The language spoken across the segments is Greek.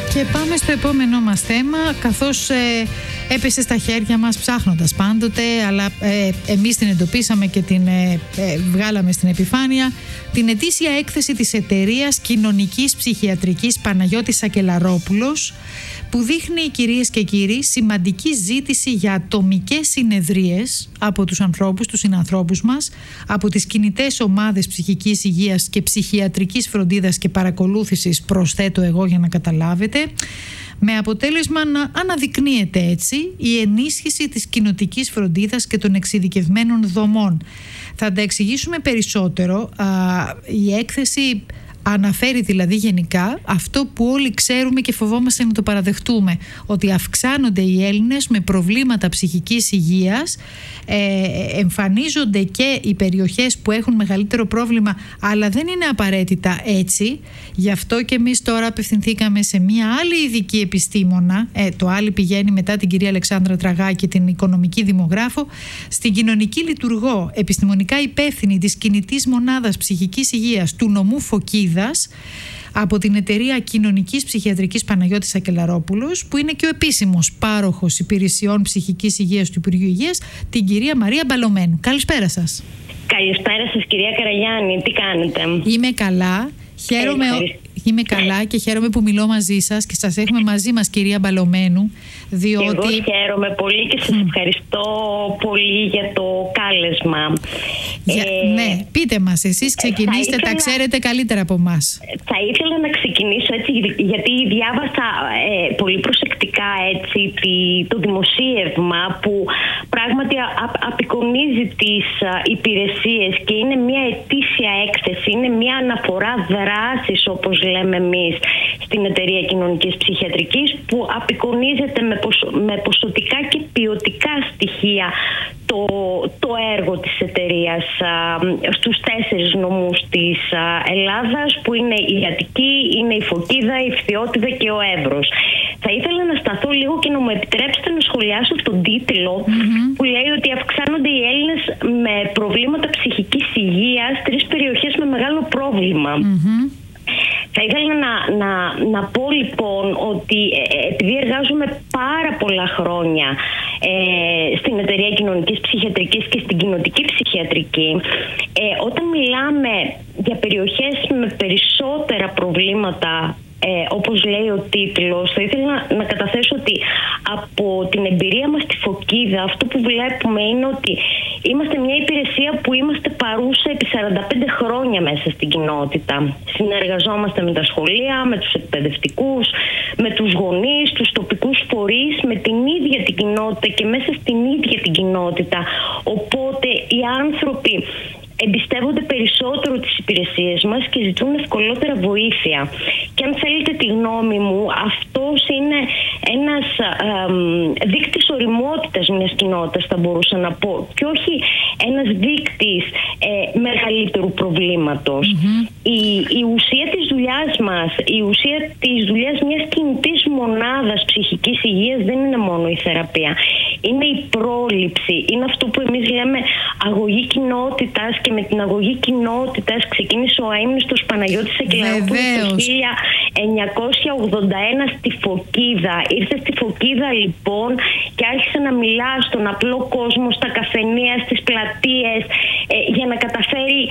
Και πάμε στο επόμενό μας θέμα, καθώς έπεσε στα χέρια μας ψάχνοντας πάντοτε, αλλά εμείς την εντοπίσαμε και την βγάλαμε στην επιφάνεια, την ετήσια έκθεση της εταιρείας κοινωνικής ψυχιατρικής Παναγιώτης Σακελαρόπουλος, που δείχνει, κυρίες και κύριοι, σημαντική ζήτηση για ατομικές συνεδρίες από τους ανθρώπους, τους συνανθρώπους μας, από τις κινητές ομάδες ψυχικής υγείας και ψυχιατρικής φροντίδας και παρακολούθησης, προσθέτω εγώ για να καταλάβετε, με αποτέλεσμα να αναδεικνύεται έτσι η ενίσχυση της κοινοτικής φροντίδας και των εξειδικευμένων δομών. Θα τα εξηγήσουμε περισσότερο. Η έκθεση αναφέρει δηλαδή γενικά αυτό που όλοι ξέρουμε και φοβόμαστε να το παραδεχτούμε, ότι αυξάνονται οι Έλληνες με προβλήματα ψυχικής υγείας, εμφανίζονται και οι περιοχές που έχουν μεγαλύτερο πρόβλημα, αλλά δεν είναι απαραίτητα έτσι. Γι' αυτό και εμείς τώρα απευθυνθήκαμε σε μια άλλη ειδική επιστήμονα, το άλλη πηγαίνει μετά την κυρία Αλεξάνδρα Τραγάκη, την οικονομική δημογράφο, στην κοινωνική λειτουργό, επιστημονικά υπεύθυνη της κινητής μονάδας ψυχικής υγείας του νομού Φωκίδας, από την εταιρεία κοινωνικής ψυχιατρικής Παναγιώτης Σακελαρόπουλος, που είναι και ο επίσημος πάροχος υπηρεσιών ψυχικής υγείας του Υπουργείου Υγείας, την κυρία Μαρία Μπαλωμένου. Καλησπέρα σας. Καλησπέρα σας, κυρία Καραγιάννη, τι κάνετε? Είμαι καλά. Είμαι καλά και χαίρομαι που μιλώ μαζί σας και σας έχουμε μαζί μας, κυρία Μπαλωμένου, διότι... Εγώ χαίρομαι πολύ και σας ευχαριστώ πολύ για το κάλεσμα. Ναι, πείτε μας, εσείς ξεκινήστε, τα ξέρετε καλύτερα από εμάς. Θα ήθελα να ξεκινήσω έτσι, γιατί διάβασα πολύ προσεκτικά έτσι, το δημοσίευμα που πράγματι απεικονίζει τις υπηρεσίες και είναι μια ετήσια έκθεση, είναι μια αναφορά δράσης, όπως λέμε εμείς στην εταιρεία κοινωνικής ψυχιατρικής, που απεικονίζεται με ποσοτικά και ποιοτικά στοιχεία το έργο της εταιρείας στους 4 νομούς της Ελλάδας, που είναι η Αττική, είναι η Φωκίδα, η Φθιώτιδα και ο Εύρος. Θα ήθελα να σταθώ λίγο και να μου επιτρέψετε να σχολιάσω τον τίτλο που λέει ότι αυξάνονται οι Έλληνες με προβλήματα ψυχικής υγείας, 3 περιοχές με μεγάλο πρόβλημα. Θα ήθελα να πω λοιπόν ότι επειδή εργάζομαι πάρα πολλά χρόνια στην εταιρεία κοινωνικής ψυχιατρικής και στην κοινοτική ψυχιατρική, όταν μιλάμε για περιοχές με περισσότερα προβλήματα, όπως λέει ο τίτλος, θα ήθελα να καταθέσω ότι από την εμπειρία μας στη Φωκίδα αυτό που βλέπουμε είναι ότι είμαστε μια υπηρεσία που είμαστε παρούσα επί 45 χρόνια μέσα στην κοινότητα. Συνεργαζόμαστε με τα σχολεία, με τους εκπαιδευτικούς, με τους γονείς, τους τοπικούς φορείς, με την ίδια την κοινότητα και μέσα στην ίδια την κοινότητα. Οπότε οι άνθρωποι εμπιστεύονται περισσότερο τις υπηρεσίες μας και ζητούν ευκολότερα βοήθεια. Και αν θέλετε τη γνώμη μου, αυτός είναι ένας δείκτης ωριμότητας μιας κοινότητας, θα μπορούσα να πω, και όχι ένας δείκτης μεγαλύτερου προβλήματος. Η ουσία της δουλειάς μας, η ουσία της δουλειάς μιας κινητής μονάδας ψυχικής υγείας δεν είναι μόνο η θεραπεία. Είναι η πρόληψη, είναι αυτό που εμείς λέμε αγωγή κοινότητας, και με την αγωγή κοινότητας ξεκίνησε ο αείμνηστος Παναγιώτης Σακελαρόπουλος το 1981 στη Φωκίδα. Ήρθε στη Φωκίδα λοιπόν και άρχισε να μιλά στον απλό κόσμο, στα καφενεία, στις πλατείες, για να καταφέρει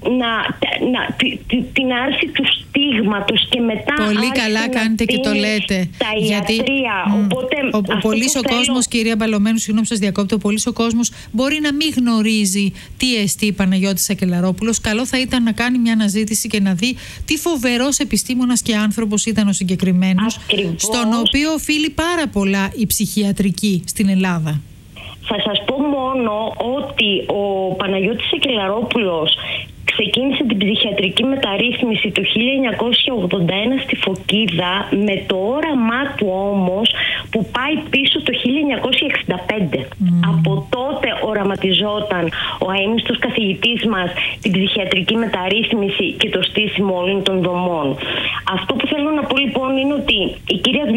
την άρση του στίγματος, και μετά πολύ καλά κάνετε και το λέτε. Τα ιατρία. Οπότε, ο πολύς ο κόσμος, κυρία Μπαλωμένου, συγγνώμη σας διακόπτω, ο πολύς ο κόσμος μπορεί να μην γνωρίζει τι εστί Παναγιώτης Σακελαρόπουλος. Καλό θα ήταν να κάνει μια αναζήτηση και να δει τι φοβερός επιστήμονας και άνθρωπος ήταν ο συγκεκριμένος, στον οποίο οφείλει πάρα πολλά η ψυχιατρική στην Ελλάδα. Θα σας πω μόνο ότι ο Παναγιώτης Σακελαρόπουλος ξεκίνησε την ψυχιατρική μεταρρύθμιση το 1981 στη Φωκίδα, με το όραμά του όμως που πάει πίσω το 1965. Από τότε οραματιζόταν ο αείμνηστος καθηγητής μας την ψυχιατρική μεταρρύθμιση και το στήσιμο όλων των δομών. Αυτό που θέλω να πω λοιπόν είναι ότι η κύρια